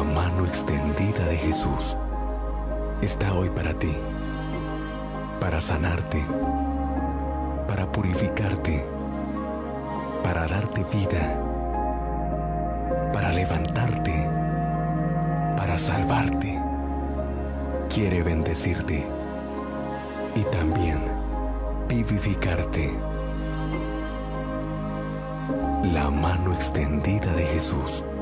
La mano extendida de Jesús está hoy para ti, para sanarte, para purificarte, para darte vida, para levantarte, para salvarte. Quiere bendecirte y también vivificarte. La mano extendida de Jesús